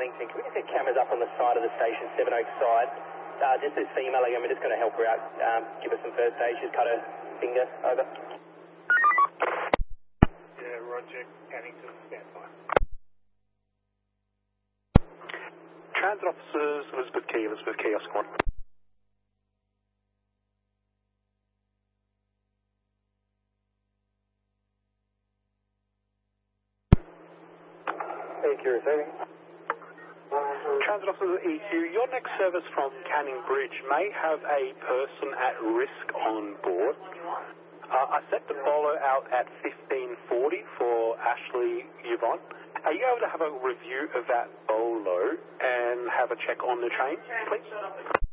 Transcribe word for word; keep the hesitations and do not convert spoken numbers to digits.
Cannington. Can we just get cameras up on the side of the station, Seven Oaks side? Uh, just this female again, we're just going to help her out, um, give her some first aid. She's cut her finger, over. Yeah, Roger, Cannington, stand by. Transit officers, Elizabeth Key, Elizabeth Key, Oscar one. E Q receiving. Transit officer E Q, your next service from Canning Bridge may have a person at risk on board. Uh, I set the bolo out at fifteen forty for Ashley Yvonne. Are you able to have a review of that bolo and have a check on the train, please?